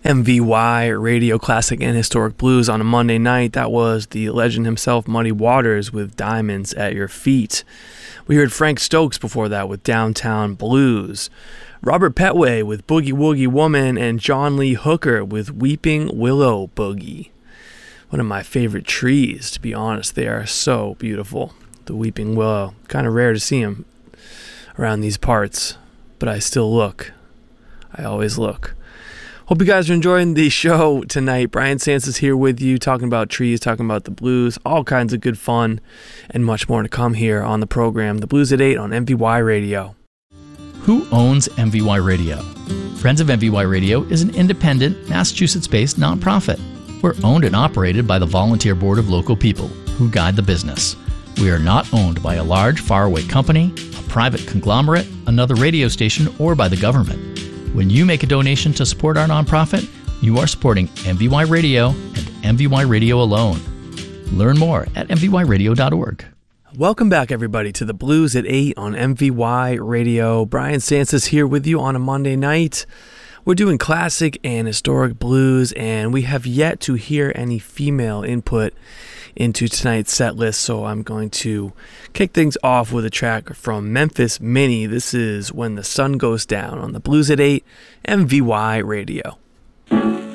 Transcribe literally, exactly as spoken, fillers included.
M V Y, Radio Classic and Historic Blues on a Monday night. That was the legend himself, Muddy Waters, with Diamonds at Your Feet. We heard Frank Stokes before that with Downtown Blues. Robert Petway with Boogie Woogie Woman, and John Lee Hooker with Weeping Willow Boogie. One of my favorite trees, to be honest. They are so beautiful. The Weeping Willow. Kind of rare to see them around these parts, but I still look. I always look. Hope you guys are enjoying the show tonight. Brian Sands is here with you, talking about trees, talking about the blues, all kinds of good fun, and much more to come here on the program. The Blues at eight on M V Y Radio. Who owns M V Y Radio? Friends of M V Y Radio is an independent, Massachusetts-based nonprofit. We're owned and operated by the Volunteer Board of Local People, who guide the business. We are not owned by a large, faraway company, a private conglomerate, another radio station, or by the government. When you make a donation to support our nonprofit, you are supporting M V Y Radio and M V Y Radio alone. Learn more at m v y radio dot org. Welcome back, everybody, to the Blues at eight on M V Y Radio. Brian Sands is here with you on a Monday night. We're doing classic and historic blues, and we have yet to hear any female input into tonight's set list, so I'm going to kick things off with a track from Memphis Minnie. This is When the Sun Goes Down on the Blues at eight, M V Y Radio.